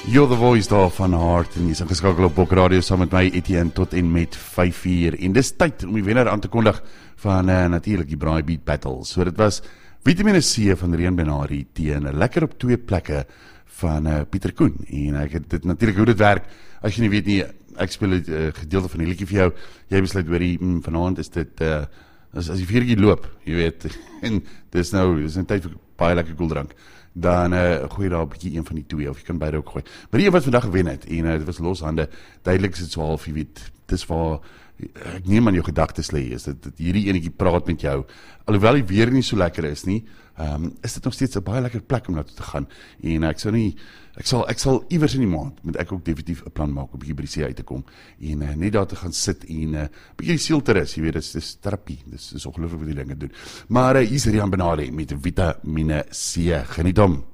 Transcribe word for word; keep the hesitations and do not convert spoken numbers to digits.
You're the voice daar van Hart en jy is ingeskakel op Bok Radio saam met my Etienne tot en met vyf uur en dis tyd om die wenner aan te kondig van uh, natuurlijk die Braai Beat Battle. So dit was Vitamine C van Rian Benari teen lekker op twee plekke van uh, Pieter Koen en ek het dit natuurlijk hoe dit werk, as jy nie weet nie, ek speel het uh, gedeelte van die liedjie vir jou, jy besluit oor die, mm, vanavond is dit uh, as, as die vierkie loop, jy weet, en dis nou, dis een tyd vir baie lekker koeldrank, dan uh, gooi daar 'n bietjie een van die twee, of jy kan beide ook gooi. Maar die een wat vandag gewen het, en uh, dit was loshande, duidelik is dit so half, jy weet, dis waar, ek neem aan jou gedagtes lê, is dit, dat hierdie enetjie praat met jou, alhoewel die weer nie so lekker is nie, um, is dit nog steeds 'n baie lekker plek om naartoe te gaan, en uh, ek sal nie, ek sal, ek sal iewers in die maand, moet ek ook definitief 'n plan maak, om 'n bietjie by die see uit te kom, en uh, net daar te gaan sit, en uh, bietjie die siel te rus, jy weet, dis, dis therapie, dis, dis ongelooflik wat die dinge doen. Maar uh, hier is Rian Benari met Vitamine C, geniet hom.